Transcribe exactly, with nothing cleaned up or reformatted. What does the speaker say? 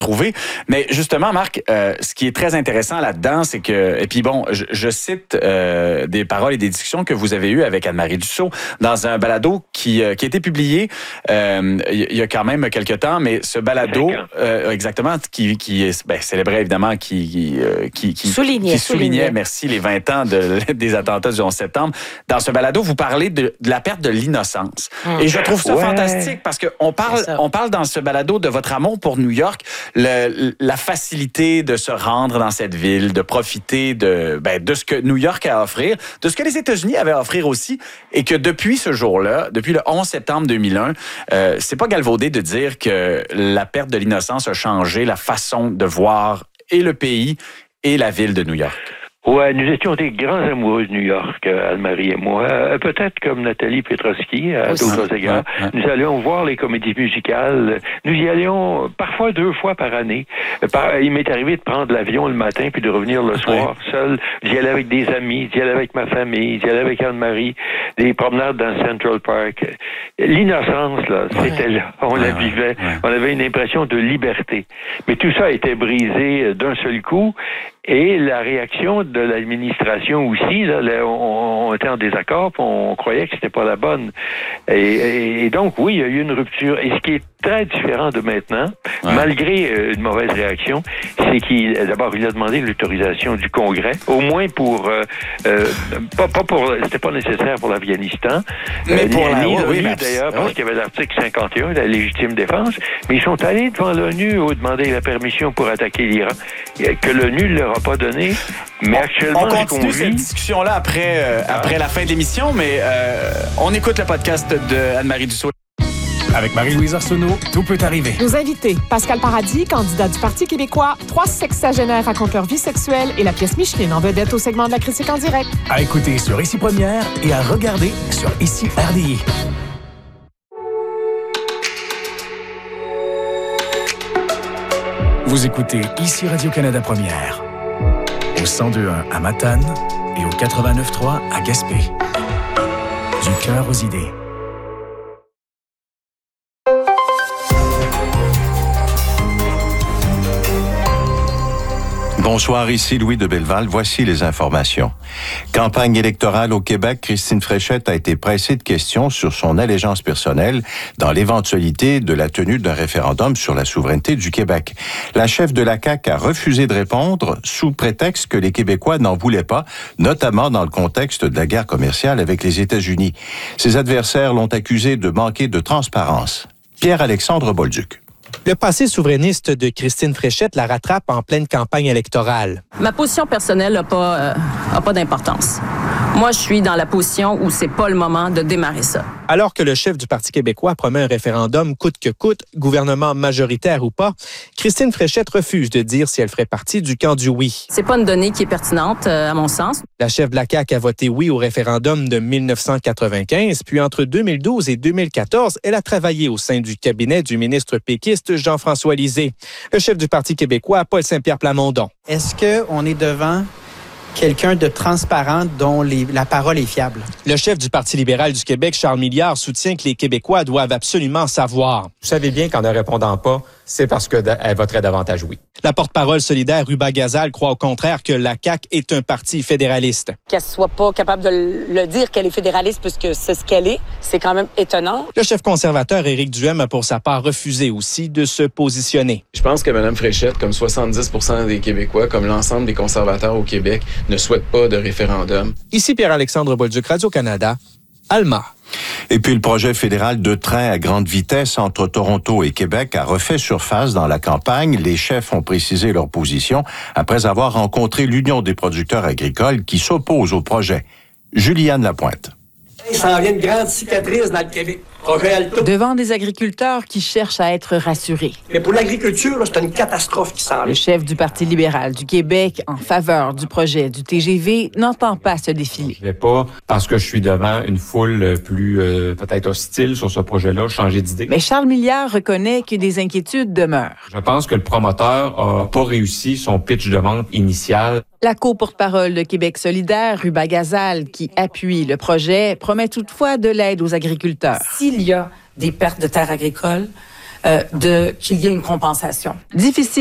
trouver. Mais justement, Marc, euh, ce qui est très intéressant là-dedans, c'est que, et puis bon, je, je cite euh, des paroles et des discussions que vous avez eues avec Anne-Marie Dussault dans un balado qui, euh, qui a été publié euh, il y a quand même quelques temps, mais ce balado, euh, exactement, qui, qui ben, célébrait évidemment, qui, qui, euh, qui, qui, soulignait, qui soulignait, soulignait, merci, les vingt ans de, des attentats du onze septembre. Dans ce balado, vous parlez de, de la perte de l'innocence. Mmh. Et je trouve ça ouais. fantastique parce qu'on parle, on parle dans ce balado de votre amour pour New York, Le, la facilité de se rendre dans cette ville, de profiter de, ben, de ce que New York a à offrir, de ce que les États-Unis avaient à offrir aussi, et que depuis ce jour-là, depuis le onze septembre deux mille un, euh, c'est pas galvaudé de dire que la perte de l'innocence a changé la façon de voir et le pays et la ville de New York. Ouais, nous étions des grands amoureux de New York, Anne-Marie et moi. Euh, peut-être comme Nathalie Petrosky, à Aussi. d'autres égards. Ouais, ouais. Nous allions voir les comédies musicales. Nous y allions parfois deux fois par année. Par, il m'est arrivé de prendre l'avion le matin puis de revenir le soir ouais. seul. D'y aller avec des amis, d'y aller avec ma famille, d'y aller avec Anne-Marie, des promenades dans Central Park. L'innocence, là, ouais. c'était là. On ouais, la vivait. Ouais. On avait une impression de liberté. Mais tout ça a été brisé d'un seul coup. Et la réaction de l'administration aussi, là, là on, on était en désaccord, puis on croyait que c'était pas la bonne. Et, et donc, oui, il y a eu une rupture. Et ce qui est très différent de maintenant, ouais. malgré euh, une mauvaise réaction, c'est qu'il, d'abord, il a demandé l'autorisation du Congrès, au moins pour, euh, euh, pas, pas pour, c'était pas nécessaire pour l'Afghanistan, mais euh, pour ni, la ni l'ONU, oui, d'ailleurs, oui. parce qu'il y avait l'article cinquante et un, la légitime défense, mais ils sont allés devant l'ONU pour demander la permission pour attaquer l'Iran, que l'ONU leur a pas donné, mais on, actuellement, on continue vit... cette discussion-là après, euh, ah. après la fin de l'émission, mais euh, on écoute le podcast de Anne-Marie Dussault. Avec Marie-Louise Arsenault, tout peut arriver. Nos invités, Pascal Paradis, candidat du Parti québécois, trois sexagénaires racontent leur vie sexuelle et la pièce Micheline en vedette au segment de la critique en direct. À écouter sur Ici Première et à regarder sur Ici R D I. Vous écoutez Ici Radio-Canada Première, au cent deux point un à Matane et au quatre-vingt-neuf point trois à Gaspé. Du cœur aux idées. Bonsoir, ici Louis de Belleval. Voici les informations. Campagne électorale au Québec, Christine Fréchette a été pressée de questions sur son allégeance personnelle dans l'éventualité de la tenue d'un référendum sur la souveraineté du Québec. La chef de la C A Q a refusé de répondre sous prétexte que les Québécois n'en voulaient pas, notamment dans le contexte de la guerre commerciale avec les États-Unis. Ses adversaires l'ont accusée de manquer de transparence. Pierre-Alexandre Bolduc. Le passé souverainiste de Christine Fréchette la rattrape en pleine campagne électorale. Ma position personnelle n'a pas, euh, a pas d'importance. Moi, je suis dans la position où c'est pas le moment de démarrer ça. Alors que le chef du Parti québécois promet un référendum coûte que coûte, gouvernement majoritaire ou pas, Christine Fréchette refuse de dire si elle ferait partie du camp du oui. C'est pas une donnée qui est pertinente, euh, à mon sens. La chef de la C A Q a voté oui au référendum de dix-neuf cent quatre-vingt-quinze, puis entre deux mille douze et deux mille quatorze, elle a travaillé au sein du cabinet du ministre péquiste Jean-François Lisée. Le chef du Parti québécois, Paul Saint-Pierre Plamondon. Est-ce qu'on est devant quelqu'un de transparent dont les, la parole est fiable? Le chef du Parti libéral du Québec, Charles Milliard, soutient que les Québécois doivent absolument savoir. Vous savez bien qu'en ne répondant pas, c'est parce qu'elle voterait davantage oui. La porte-parole solidaire Ruba Gazal croit au contraire que la C A Q est un parti fédéraliste. Qu'elle soit pas capable de le dire qu'elle est fédéraliste puisque c'est ce qu'elle est, c'est quand même étonnant. Le chef conservateur Éric Duhem a pour sa part refusé aussi de se positionner. Je pense que Mme Fréchette, comme soixante-dix pour cent des Québécois, comme l'ensemble des conservateurs au Québec, ne souhaitent pas de référendum. Ici Pierre-Alexandre Bolduc, Radio-Canada, Alma. Et puis le projet fédéral de train à grande vitesse entre Toronto et Québec a refait surface dans la campagne. Les chefs ont précisé leur position après avoir rencontré l'Union des producteurs agricoles qui s'oppose au projet. Juliane Lapointe. Il s'en vient une grande cicatrice dans le Québec. Devant des agriculteurs qui cherchent à être rassurés. Mais pour l'agriculture, là, c'est une catastrophe qui s'en vient. Le chef du Parti libéral du Québec, en faveur du projet du T G V, n'entend pas ce défilé. Je ne vais pas, parce que je suis devant une foule plus euh, peut-être hostile sur ce projet-là, changer d'idée. Mais Charles Milliard reconnaît que des inquiétudes demeurent. Je pense que le promoteur n'a pas réussi son pitch de vente initial. La co-porte-parole de Québec solidaire, Ruba Gazal, qui appuie le projet, promet toutefois de l'aide aux agriculteurs. S'il y a des pertes de terres agricoles, euh, de qu'il y ait une compensation. Difficile